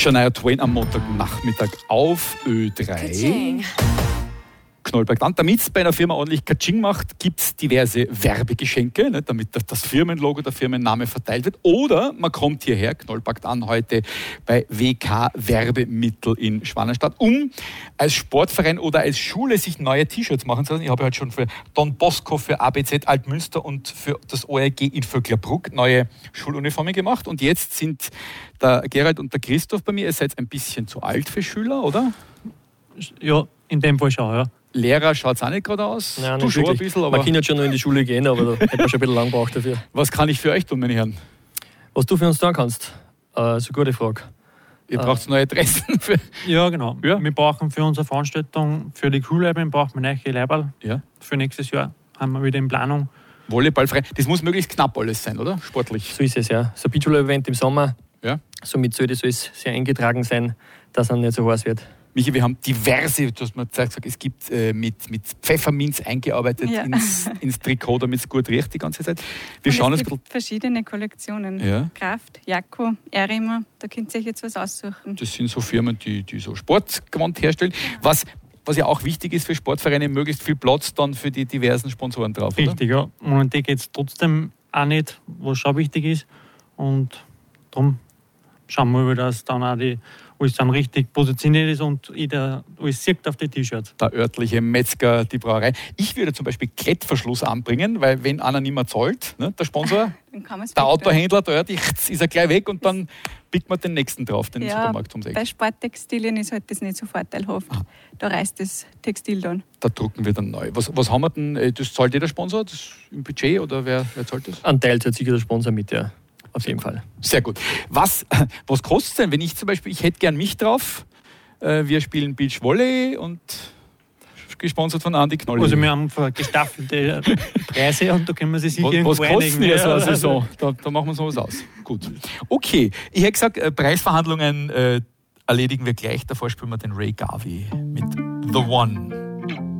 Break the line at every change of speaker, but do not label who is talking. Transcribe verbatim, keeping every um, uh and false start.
Shania Twain am Montagnachmittag auf Ö drei.
Ka-ching.
Knollberg dann. Damit es bei einer Firma ordentlich Katsching macht, gibt es diverse Werbegeschenke, ne, damit das Firmenlogo, der Firmenname verteilt wird. Oder man kommt hierher, Knollberg an, heute bei W K Werbemittel in Schwanenstadt, um als Sportverein oder als Schule sich neue T-Shirts machen zu lassen. Ich habe heute schon für Don Bosco, für A B Z Altmünster und für das O R G in Vöcklerbruck neue Schuluniformen gemacht. Und jetzt sind der Gerald und der Christoph bei mir. Ihr seid ein bisschen zu alt für Schüler, oder?
Ja, in dem Fall schon, ja.
Lehrer schaut es auch nicht gerade aus.
Nein,
du
nicht
schon
wirklich.
ein bisschen, aber
Man kann jetzt schon noch in die Schule gehen, aber da hätte man schon ein bisschen lang gebraucht dafür.
was kann ich für euch tun, meine Herren?
Was du für uns tun kannst, äh, ist eine gute Frage.
Ihr
Äh.
braucht neue Adressen. Für
Ja, genau.
Ja.
Wir brauchen für unsere Veranstaltung, für die Schulleiberin brauchen wir neue Leiberl.
ja.
Für nächstes Jahr haben wir wieder in Planung.
Volleyballfrei. Das muss möglichst knapp alles sein, oder? Sportlich.
So ist es, ja. So ein Beachvolleyball-Event im Sommer,
Ja.
somit sollte es sehr eingetragen sein, dass es nicht so heiß wird.
Michi, wir haben diverse, du hast mir gesagt, es gibt äh, mit, mit Pfefferminz eingearbeitet
Ja.
ins, ins Trikot, damit es gut riecht die ganze Zeit. Wir
Und
schauen
es
uns
gibt verschiedene Kollektionen.
Ja.
Kraft, Jakko, Erimer, da könnt ihr euch jetzt was aussuchen.
das sind so Firmen, die, die so Sportgewand herstellen. Was, was ja auch wichtig ist für Sportvereine, möglichst viel Platz dann für die diversen Sponsoren drauf. Oder?
Richtig, ja. Und die geht es trotzdem auch nicht, was schon wichtig ist. Und darum schauen wir, dass dann auch die, alles dann richtig positioniert ist und jeder alles sieht auf die T-Shirts.
Der örtliche Metzger, die Brauerei. Ich würde zum Beispiel Klettverschluss anbringen, weil wenn einer nicht mehr zahlt, ne, der Sponsor,
Dann kann man's
der
wegtun.
Autohändler, der hört, ist er gleich weg und dann pickt man den nächsten drauf, den
Ja,
Supermarkt ums Eck.
bei Sporttextilien ist halt das nicht so vorteilhaft.
Ah.
Da reißt das Textil dann.
Da drucken wir dann neu. Was, was haben wir denn? äh, Das zahlt jeder Sponsor das im Budget oder wer, wer zahlt das?
Ein Teil zahlt sicher der Sponsor mit, ja. Auf jeden Fall.
Sehr gut. Was, was kostet es denn, wenn ich zum Beispiel, ich hätte gern mich drauf, äh, wir spielen Beach Volley und gesponsert von Andi Knolli.
Also wir haben gestaffelte Preise und da können wir sich sicher
was,
irgendwo
was kosten
einigen.
wir so eine
Ja,
Saison? Da, da machen wir sowas aus. Gut. Okay, ich hätte gesagt, äh, Preisverhandlungen äh, erledigen wir gleich. Davor spielen wir den Ray Garvey mit The One.